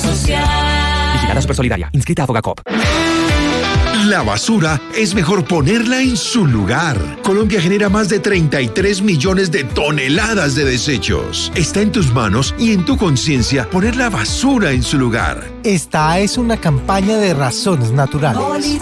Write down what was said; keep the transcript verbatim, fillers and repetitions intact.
social. Vigilada Supersolidaria. Inscrita a Fogacop. La basura es mejor ponerla en su lugar. Colombia genera más de treinta y tres millones de toneladas de desechos. Está en tus manos y en tu conciencia poner la basura en su lugar. Esta es una campaña de Razones Naturales.